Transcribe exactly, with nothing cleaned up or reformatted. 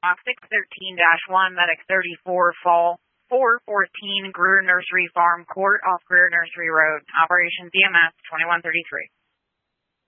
Hawk six thirteen dash one, Medic thirty-four, Fall four fourteen, Greer Nursery Farm Court off Greer Nursery Road. Operations E M S twenty-one thirty-three.